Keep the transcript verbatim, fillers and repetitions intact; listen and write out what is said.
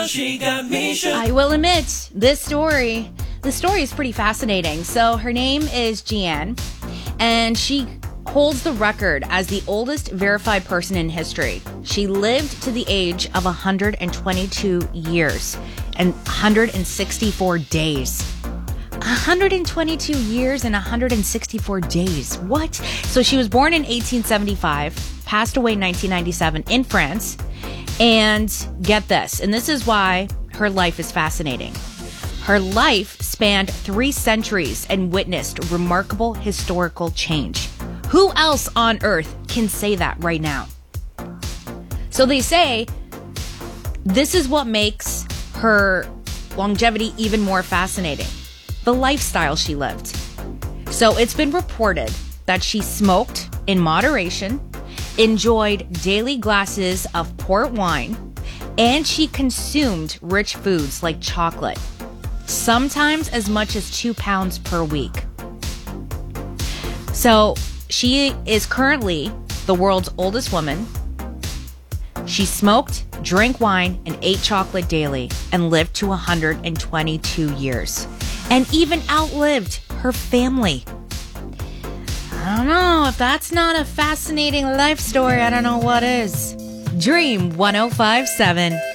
She got Misha. I will admit, this story, the story is pretty fascinating. So her name is Jeanne, and she holds the record as the oldest verified person in history. She lived to the age of one hundred twenty-two years and one hundred sixty-four days. one hundred twenty-two years and one hundred sixty-four days. What? So she was born in eighteen seventy-five, passed away in nineteen ninety-seven in France. And get this, and this is why her life is fascinating. Her life spanned three centuries and witnessed remarkable historical change. Who else on earth can say that right now? So they say this is what makes her longevity even more fascinating. The lifestyle she lived. So it's been reported that she smoked in moderation, enjoyed daily glasses of port wine, and she consumed rich foods like chocolate, sometimes as much as two pounds per week. So she is currently the world's oldest woman. She smoked, drank wine, and ate chocolate daily and lived to one hundred twenty-two years and even outlived her family. I don't know. If that's not a fascinating life story, I don't know what is. Dream one oh five seven.